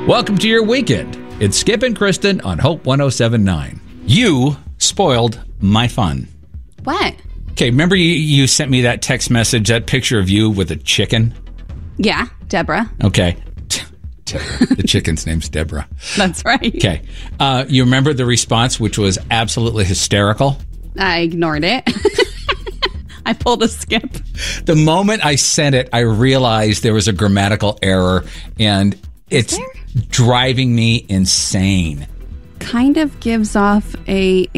Welcome to your weekend. It's Skip and Kristen on Hope 107.9. You spoiled my fun. What? Okay, remember you sent me that text message, that picture of you with a chicken? Yeah, Deborah. Okay. The chicken's name's Deborah. That's right. Okay. You remember the response, which was absolutely hysterical? I ignored it. I pulled a Skip. The moment I sent it, I realized there was a grammatical error, and it's driving me insane. Kind of gives off a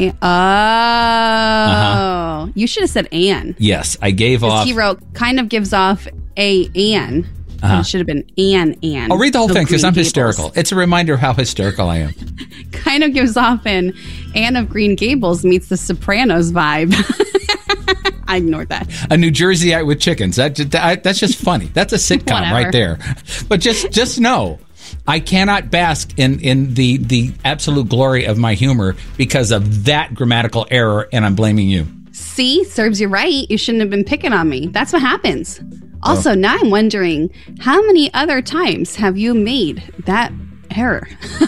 You should have said Ann. Yes, I gave off. He wrote, kind of gives off a Ann. It should have been Ann. I'll read the whole thing because I'm Gables. hysterical. It's a reminder of how hysterical I am. Kind of gives off an Anne of Green Gables meets the Sopranos vibe. I ignored that. A New Jerseyite with chickens. That's just funny. That's a sitcom right there. But just know, I cannot bask in the absolute glory of my humor because of that grammatical error, and I'm blaming you. See, serves you right. You shouldn't have been picking on me. That's what happens. Also, now I'm wondering, how many other times have you made that error?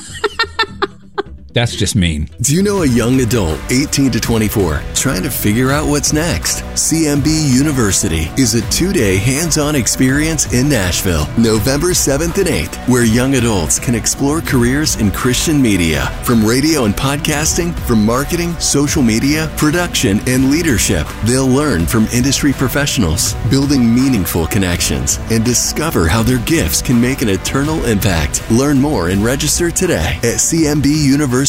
That's just mean. Do you know a young adult, 18 to 24, trying to figure out what's next? CMB University is a 2-day hands-on experience in Nashville, November 7th and 8th, where young adults can explore careers in Christian media, from radio and podcasting, from marketing, social media, production, and leadership. They'll learn from industry professionals, building meaningful connections, and discover how their gifts can make an eternal impact. Learn more and register today at cmbuniversity.org.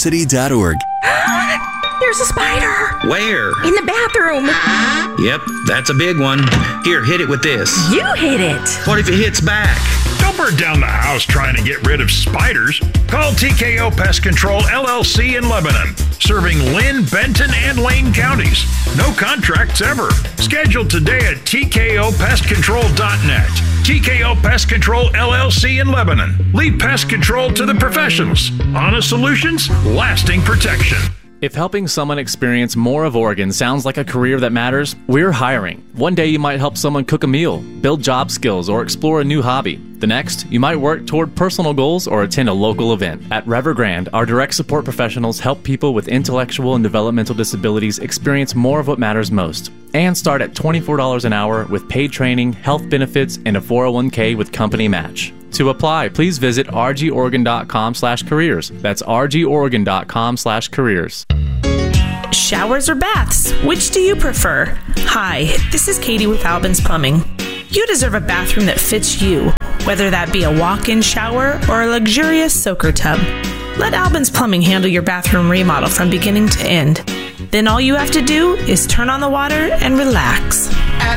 There's a spider. Where? In the bathroom. Yep, that's a big one. Here, hit it with this. You hit it. What if it hits back? Don't burn down the house trying to get rid of spiders. Call TKO Pest Control LLC in Lebanon, serving Lynn, Benton, and Lane counties. No contracts ever. Schedule today at tkopestcontrol.net. TKO Pest Control LLC in Lebanon. Leave pest control to the professionals. Honest solutions, lasting protection. If helping someone experience more of Oregon sounds like a career that matters, we're hiring. One day you might help someone cook a meal, build job skills, or explore a new hobby. The next, you might work toward personal goals or attend a local event. At Evergrande, our direct support professionals help people with intellectual and developmental disabilities experience more of what matters most. And start at $24 an hour with paid training, health benefits, and a 401k with company match. To apply, please visit rgoregon.com/careers. That's rgoregon.com/careers. Showers or baths? Which do you prefer? Hi, this is Katie with Albin's Plumbing. You deserve a bathroom that fits you, whether that be a walk-in shower or a luxurious soaker tub. Let Albin's Plumbing handle your bathroom remodel from beginning to end. Then all you have to do is turn on the water and relax.